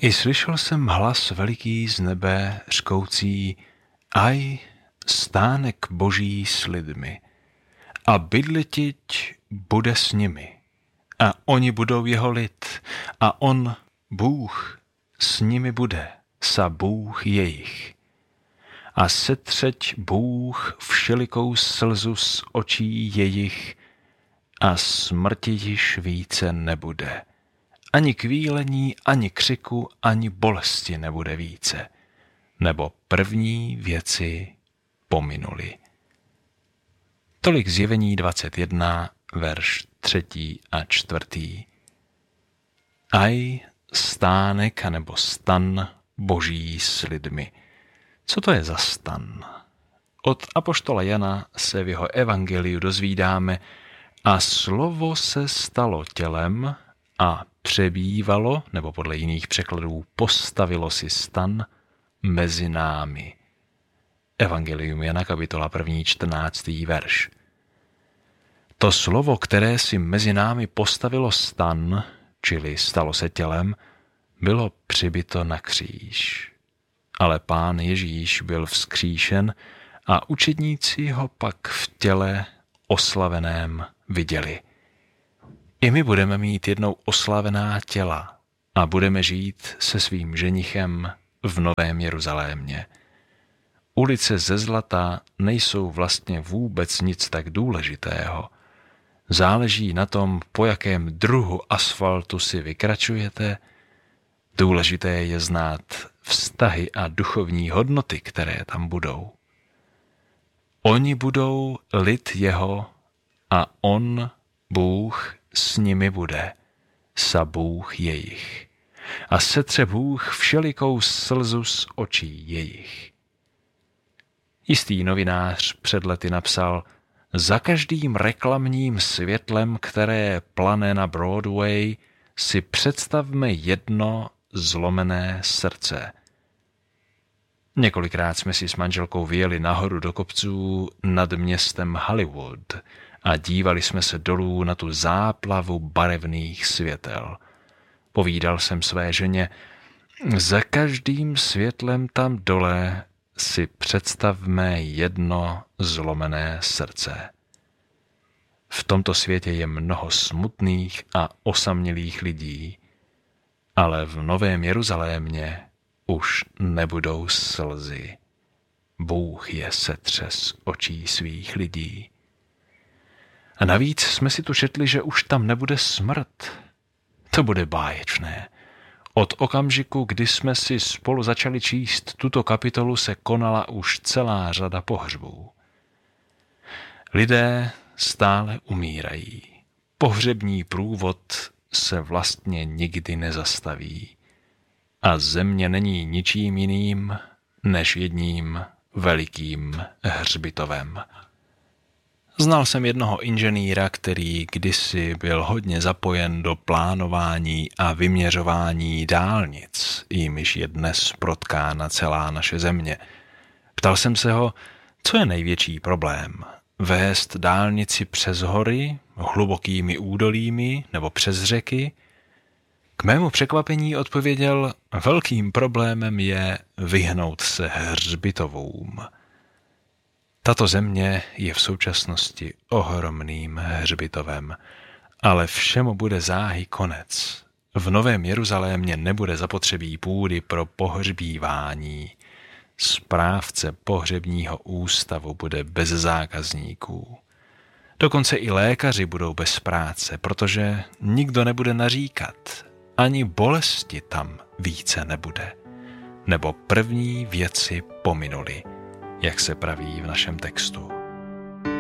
I slyšel jsem hlas veliký z nebe, řkoucí: Aj, stánek Boží s lidmi, a bydletiť bude s nimi, a oni budou jeho lid, a on, Bůh, s nimi bude, sa Bůh jejich. A setřeť Bůh všelikou slzu z očí jejich, a smrti již více nebude. Ani kvílení, ani křiku, ani bolesti nebude více, nebo první věci pominuly. Tolik Zjevení 21, verš 3. a 4. Aj, stánek anebo stan Boží s lidmi. Co to je za stan? Od apoštola Jana se v jeho evangeliu dozvídáme: a slovo se stalo tělem a přebývalo, nebo podle jiných překladů postavilo si stan mezi námi. Evangelium Jana, kapitola 1, 14. verš. To slovo, které si mezi námi postavilo stan, čili stalo se tělem, bylo přibyto na kříž. Ale Pán Ježíš byl vzkříšen a učedníci ho pak v těle oslaveném viděli. I my budeme mít jednou oslavená těla a budeme žít se svým ženichem v Novém Jeruzalémě. Ulice ze zlata nejsou vlastně vůbec nic tak důležitého. Záleží na tom, po jakém druhu asfaltu si vykračujete. Důležité je znát vztahy a duchovní hodnoty, které tam budou. Oni budou lid jeho a on, Bůh, s nimi bude, sa Bůh jejich. A setře Bůh všelikou slzu z očí jejich. Jistý novinář před lety napsal: za každým reklamním světlem, které plane na Broadway, si představme jedno zlomené srdce. Několikrát jsme si s manželkou vyjeli nahoru do kopců nad městem Hollywood a dívali jsme se dolů na tu záplavu barevných světel. Povídal jsem své ženě: za každým světlem tam dole si představme jedno zlomené srdce. V tomto světě je mnoho smutných a osamělých lidí, ale v Novém Jeruzalémě už nebudou slzy. Bůh je setře z očí svých lidí. A navíc jsme si tu četli, že už tam nebude smrt. To bude báječné. Od okamžiku, kdy jsme si spolu začali číst tuto kapitolu, se konala už celá řada pohřbů. Lidé stále umírají. Pohřební průvod se vlastně nikdy nezastaví. A země není ničím jiným než jedním velikým hřbitovem. Znal jsem jednoho inženýra, který kdysi byl hodně zapojen do plánování a vyměřování dálnic, jimiž je dnes protkána celá naše země. Ptal jsem se ho, co je největší problém? Vést dálnici přes hory, hlubokými údolími nebo přes řeky? K mému překvapení odpověděl: velkým problémem je vyhnout se hřbitovům. Tato země je v současnosti ohromným hřbitovem, ale všemu bude záhy konec. V Novém Jeruzalémě nebude zapotřebí půdy pro pohřbívání. Správce pohřebního ústavu bude bez zákazníků. Dokonce i lékaři budou bez práce, protože nikdo nebude naříkat. Ani bolesti tam více nebude. Nebo první věci pominuly, jak se praví v našem textu.